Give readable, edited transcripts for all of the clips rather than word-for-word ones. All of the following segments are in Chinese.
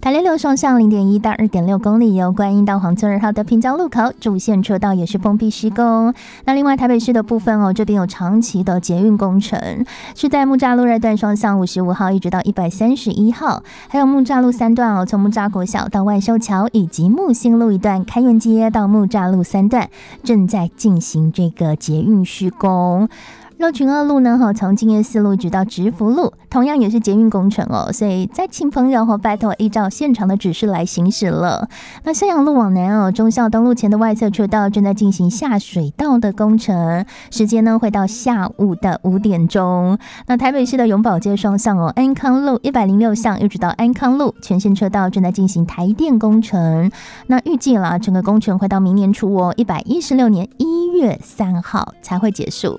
台六六双向0.1到2.6公里，由观音到黄村2号的平交路口主线车道也是封闭施工。那另外台北市的部分这边有长期的捷运工程，是在木栅路2段双向55号一直到131号，还有木栅路3段从木栅国小到万寿桥，以及木星路1段开元街到木栅路3段正在进行这个捷运施工。肉群2路呢，从敬业4路一直到直福路，同样也是捷运工程所以再请朋友拜托依照现场的指示来行驶了。那向阳路往南忠孝东路前的外侧车道正在进行下水道的工程，时间呢会到下午的5点钟。那台北市的永宝街双向安康路106巷一直到安康路全线车道正在进行台电工程，那预计啦整个工程会到明年初116年1月3号才会结束。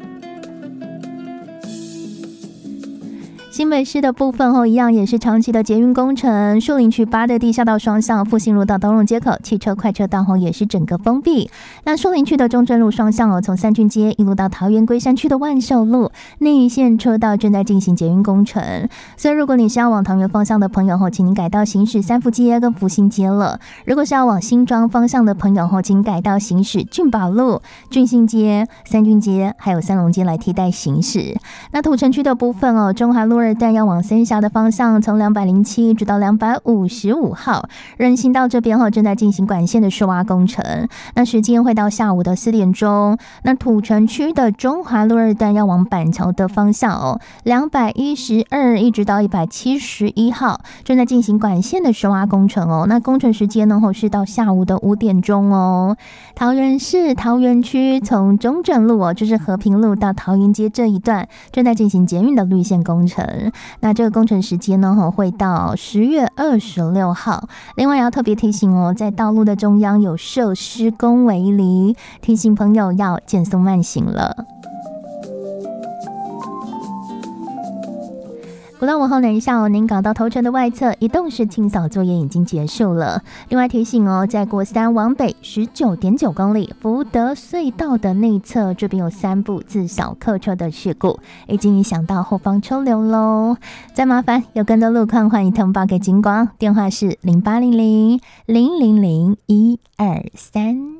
新北市的部分一样也是长期的捷运工程，树林区8的地下道双向复兴路到东荣街口汽车快车道也是整个封闭。那树林区的中正路双向从三郡街一路到桃园龟山区的万寿路内线车道正在进行捷运工程，所以如果你是要往桃园方向的朋友请你改道行驶三福街跟福兴街了。如果是要往新庄方向的朋友请改道行驶俊宝路、俊兴街、三郡街还有三龙街来替代行驶。那土城区的部分中华路2段要往三峡的方向，从207直到255号，人行道这边正在进行管线的施挖工程，那时间会到下午的4点钟。那土城区的中华路2段要往板桥的方向212一直到171号，正在进行管线的施挖工程那工程时间呢是到下午的5点钟桃园市桃园区从中正路就是和平路到桃园街这一段正在进行捷运的绿线工程，那这个工程时间呢会到10月26号。另外要特别提醒在道路的中央有设施工围篱，提醒朋友要减速慢行了。国道5号南下南港到头城的外侧移动式清扫作业已经结束了。另外提醒在国3往北 19.9 公里福德隧道的内侧，这边有3部自小客车的事故，已经影响到后方车流咯。再麻烦有更多路况，欢迎通报给警广，电话是0800 000 123。